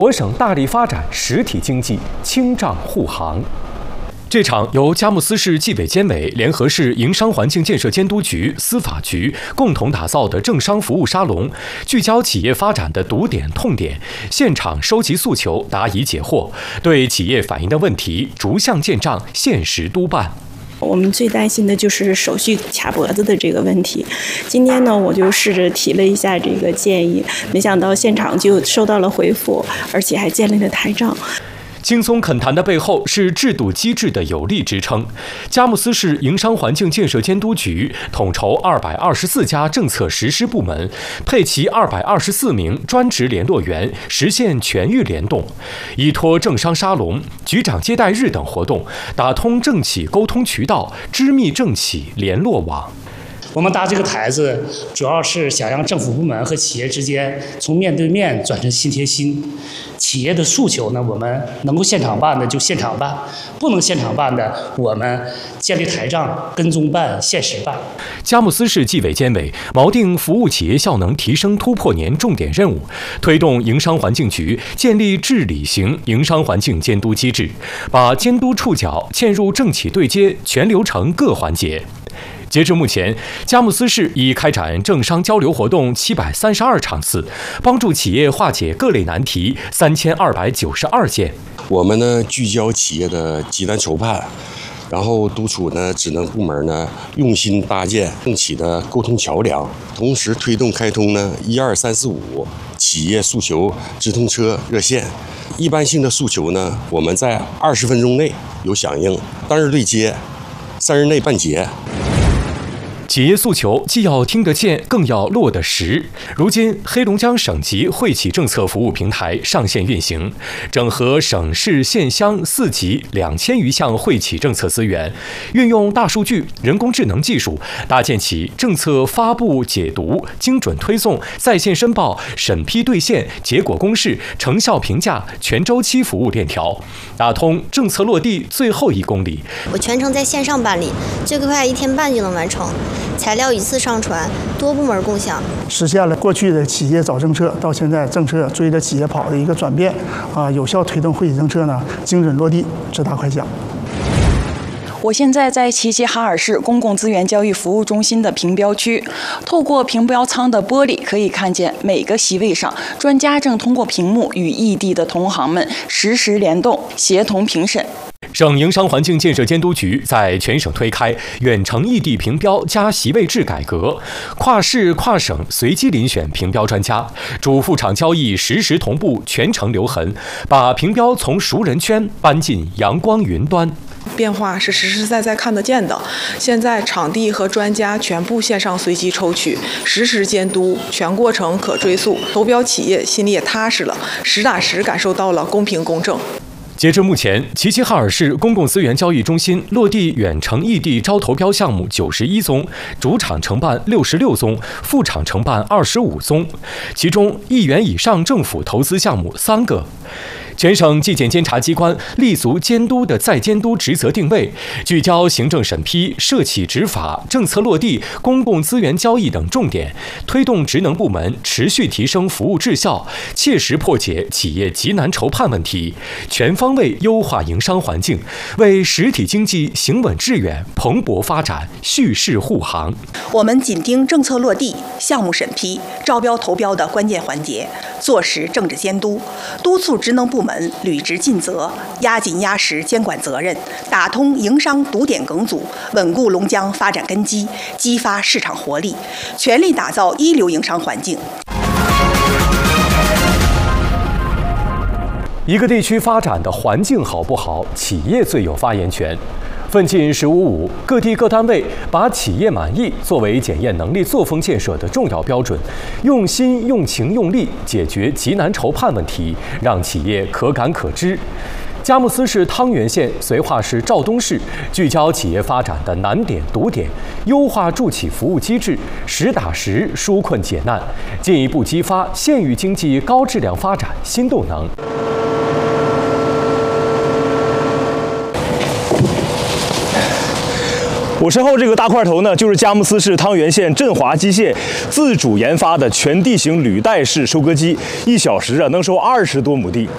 我省大力发展实体经济，清障护航。这场由佳木斯市纪委监委联合市营商环境建设监督局、司法局共同打造的政商服务沙龙，聚焦企业发展的堵点痛点，现场收集诉求，答疑解惑，对企业反映的问题逐项建账，限时督办。 我们最担心的就是手续卡脖子的这个问题。今天呢，我就试着提了一下这个建议，没想到现场就收到了回复，而且还建立了台账。 轻松恳谈的背后是制度机制的有力支撑。佳木斯市营商环境建设监督局统筹224家政策实施部门，配齐224名专职联络员，实现全域联动。依托政商沙龙、局长接待日等活动，打通政企沟通渠道，织密政企联络网。 我们搭这个台子，主要是想让政府部门和企业之间从面对面转成心贴心。企业的诉求呢，我们能够现场办的就现场办，不能现场办的，我们建立台账，跟踪办，限时办。 佳木斯市纪委监委锚定服务企业效能提升突破年重点任务，推动营商环境局建立治理型营商环境监督机制，把监督触角嵌入政企对接全流程各环节。截至目前，佳木斯市已开展政商交流活动732场次，帮助企业化解各类难题3292件。 我们呢聚焦企业的急难筹盼，然后督促呢职能部门呢用心搭建政企的沟通桥梁，同时推动开通呢12345企业诉求直通车热线。一般性的诉求呢，我们在20分钟内有响应，当日对接，3日内办结。 企业诉求既要听得见，更要落得实。如今，黑龙江省级惠企政策服务平台上线运行，整合省市县乡4级2000余项惠企政策资源，运用大数据、人工智能技术，搭建起政策发布、解读、精准推送、在线申报、审批兑现、结果公示、成效评价全周期服务链条，打通政策落地最后1公里。 我全程在线上办理，最快1天半就能完成。材料一次上传，多部门共享， 实现了过去的企业找政策到现在政策追着企业跑的一个转变有效推动惠企政策呢精准落地，直达快响。 我现在在齐齐哈尔市公共资源交易服务中心的评标区，透过评标舱的玻璃，可以看见每个席位上，专家正通过屏幕与异地的同行们实时联动，协同评审。 省营商环境建设监督局在全省推开远程异地评标加席位制改革，跨市跨省随机遴选评标专家，主副厂交易实时同步，全程留痕，把评标从熟人圈搬进阳光云端。 变化是实实在在看得见的。现在场地和专家全部线上随机抽取，实时监督，全过程可追溯，投标企业心里也踏实了，实打实感受到了公平公正。 截至目前，齐齐哈尔市公共资源交易中心落地远程异地招投标项目91宗，主场承办66宗，副场承办25宗，其中1元以上政府投资项目3个。全省纪检监察机关立足监督的再监督职责定位，聚焦行政审批、涉企执法、政策落地、公共资源交易等重点，推动职能部门持续提升服务质效，切实破解企业急难筹盼问题，全方位优化营商环境，为实体经济行稳致远、蓬勃发展蓄势护航。 我们紧盯政策落地、项目审批、招标投标的关键环节，做实政治监督，督促职能部门履职尽责，压紧压实监管责任，打通营商堵点梗阻，稳固龙江发展根基，激发市场活力，全力打造一流营商环境。 一个地区发展的环境好不好，企业最有发言权。奋进1055，各地各单位把企业满意作为检验能力作风建设的重要标准，用心、用情、用力解决急难筹盼问题，让企业可感可知。佳木斯市汤原县、绥化市肇东市聚焦企业发展的难点堵点，优化助企服务机制，实打实纾困解难，进一步激发县域经济高质量发展新动能。 我身后这个大块头呢，就是佳木斯市汤原县振华机械自主研发的全地形履带式收割机，1小时能收20多亩地。